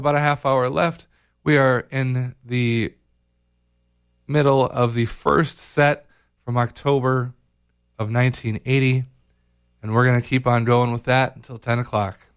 About a half hour left. We are in the middle of the first set from October of 1980, and we're going to keep on going with that until 10 o'clock.